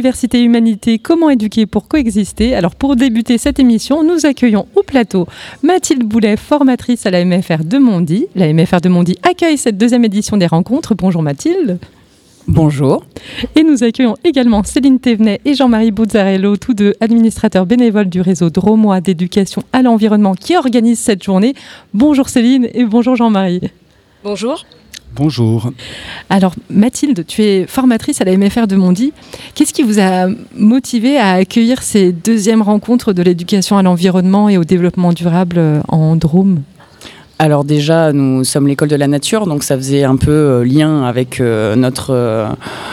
Biodiversité et humanité, comment éduquer pour coexister. Alors pour débuter cette émission, nous accueillons au plateau Mathilde Boulet, formatrice à la MFR de Mondy. La MFR de Mondy accueille cette deuxième édition des rencontres. Bonjour Mathilde. Bonjour. Et nous accueillons également Céline Thévenet et Jean-Marie Buzzarello, tous deux administrateurs bénévoles du réseau Drômois d'éducation à l'environnement qui organise cette journée. Bonjour Céline et bonjour Jean-Marie. Bonjour. Bonjour. Alors Mathilde, tu es formatrice à la MFR de Mondy. Qu'est-ce qui vous a motivé à accueillir ces deuxièmes rencontres de l'éducation à l'environnement et au développement durable en Drôme ? Alors déjà, nous sommes l'école de la nature, donc ça faisait un peu lien avec notre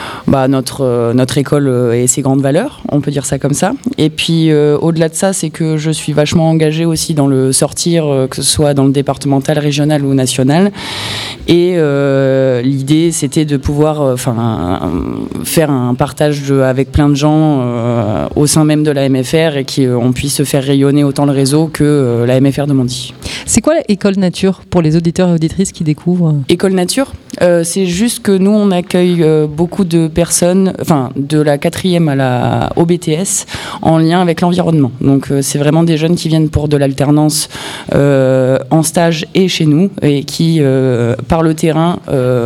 école et ses grandes valeurs, on peut dire ça comme ça. Et puis au-delà de ça, c'est que je suis vachement engagée aussi dans le sortir, que ce soit dans le départemental, régional ou national. Et l'idée, c'était de pouvoir faire un partage avec plein de gens au sein même de la MFR et qu'on puisse faire rayonner autant le réseau que la MFR de Mondy. C'est quoi l'école nature pour les auditeurs et auditrices qui découvrent ? École nature, c'est juste que nous, on accueille beaucoup de personnes, de la 4e au BTS, en lien avec l'environnement. Donc, c'est vraiment des jeunes qui viennent pour de l'alternance en stage et chez nous, et qui, par le terrain,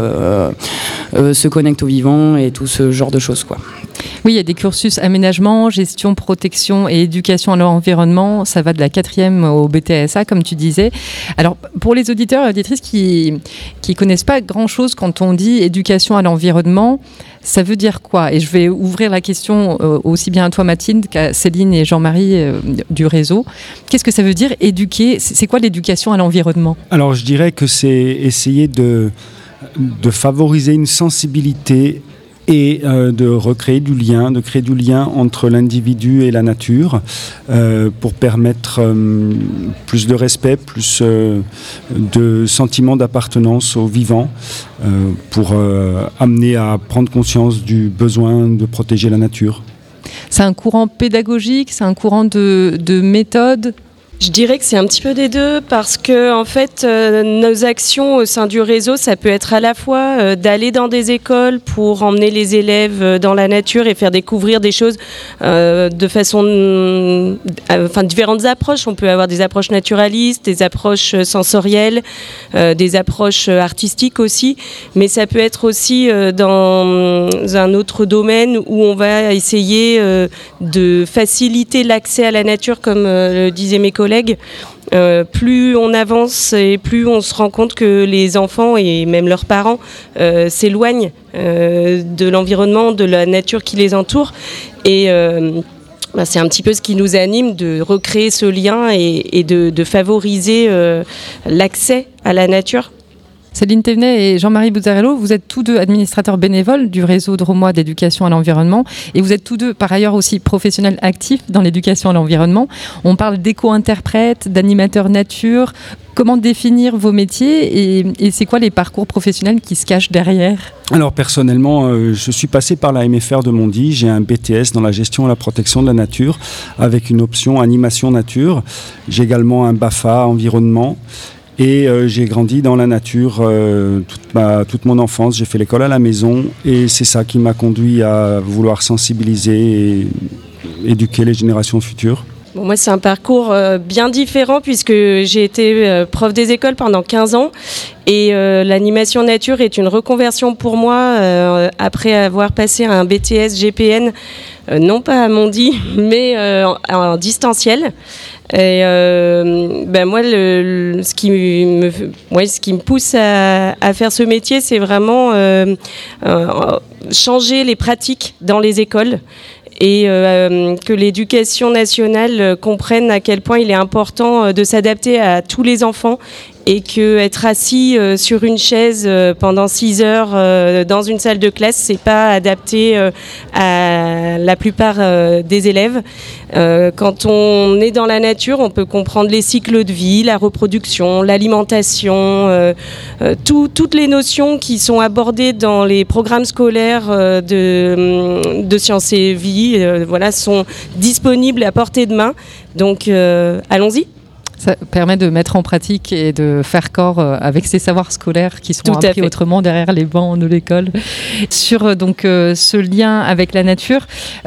se connectent au vivant et tout ce genre de choses, quoi. Oui, il y a des cursus aménagement, gestion, protection et éducation à l'environnement. Ça va de la 4e au BTSA, comme tu disais. Alors, pour les auditeurs et auditrices qui connaissent pas grand-chose quand on dit éducation à l'environnement, ça veut dire quoi ? Et je vais ouvrir la question aussi bien à toi, Mathilde, qu'à Céline et Jean-Marie du réseau. Qu'est-ce que ça veut dire éduquer ? C'est quoi l'éducation à l'environnement ? Alors, je dirais que c'est essayer de favoriser une sensibilité et de recréer du lien, de créer du lien entre l'individu et la nature pour permettre plus de respect, plus de sentiment d'appartenance au vivant, pour amener à prendre conscience du besoin de protéger la nature. C'est un courant pédagogique, c'est un courant de méthode ? Je dirais que c'est un petit peu des deux parce que en fait nos actions au sein du réseau, ça peut être à la fois d'aller dans des écoles pour emmener les élèves dans la nature et faire découvrir des choses de façon différentes approches. On peut avoir des approches naturalistes, des approches sensorielles, des approches artistiques aussi, mais ça peut être aussi dans un autre domaine où on va essayer de faciliter l'accès à la nature, comme le disaient mes collègues. Plus on avance et plus on se rend compte que les enfants et même leurs parents s'éloignent de l'environnement, de la nature qui les entoure. Et c'est un petit peu ce qui nous anime, de recréer ce lien et de favoriser l'accès à la nature. Céline Thévenet et Jean-Marie Buzzarello, vous êtes tous deux administrateurs bénévoles du réseau Drômois d'éducation à l'environnement et vous êtes tous deux par ailleurs aussi professionnels actifs dans l'éducation à l'environnement. On parle d'éco-interprètes, d'animateurs nature. Comment définir vos métiers et c'est quoi les parcours professionnels qui se cachent derrière ? Alors personnellement, je suis passé par la MFR de Mondy. J'ai un BTS dans la gestion et la protection de la nature avec une option animation nature. J'ai également un BAFA environnement. Et j'ai grandi dans la nature toute mon enfance. J'ai fait l'école à la maison et c'est ça qui m'a conduit à vouloir sensibiliser et éduquer les générations futures. Bon, moi, c'est un parcours bien différent puisque j'ai été prof des écoles pendant 15 ans. Et l'animation nature est une reconversion pour moi après avoir passé un BTS GPN, non pas à Mondy, mais en distanciel. Et moi, ce qui me pousse à faire ce métier, c'est vraiment changer les pratiques dans les écoles et que l'éducation nationale comprenne à quel point il est important de s'adapter à tous les enfants et qu'être assis sur une chaise pendant 6 heures dans une salle de classe, c'est pas adapté à la plupart des élèves. Quand on est dans la nature, on peut comprendre les cycles de vie, la reproduction, l'alimentation, toutes les notions qui sont abordées dans les programmes scolaires de sciences et vie, sont disponibles à portée de main. Donc, allons-y. Ça permet de mettre en pratique et de faire corps avec ces savoirs scolaires qui sont appris autrement derrière les bancs de l'école. Sur ce lien avec la nature,